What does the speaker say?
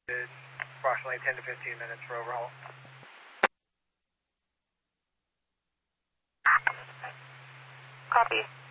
Approximately 10 to 15 minutes for overhaul. Copy.